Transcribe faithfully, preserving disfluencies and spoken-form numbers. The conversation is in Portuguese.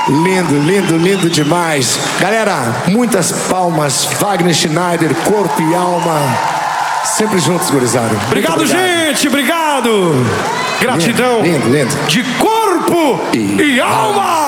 Lindo, lindo, lindo demais. Galera, muitas palmas. Wagner Schneider, corpo e alma. Sempre juntos, gurizada. Obrigado, obrigado, gente. Obrigado. Gratidão. Lindo, lindo, lindo. De corpo e, e alma.